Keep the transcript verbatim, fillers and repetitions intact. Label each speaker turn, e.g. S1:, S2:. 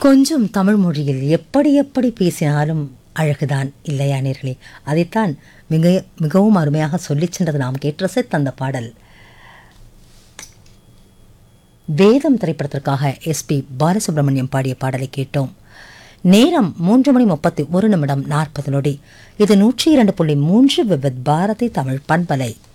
S1: கொஞ்சம் தமிழ் மொழியில் எப்படி எப்படி பேசினாலும் அழகுதான் இல்லையா நேர்களே? அதைத்தான் மிக மிகவும் அருமையாக சொல்லிச் சென்றது நாம் கேட்டு ரசித்த அந்த பாடல். வேதம் திரைப்படத்திற்காக எஸ்பி பாலசுப்ரமணியம் பாடிய பாடலை கேட்டோம். நேரம் மூன்று மணி முப்பத்தி ஒரு நிமிடம் நாற்பது நொடி. இது நூற்றி இரண்டு புள்ளி மூன்று விபத் பாரதி தமிழ் பண்பலை.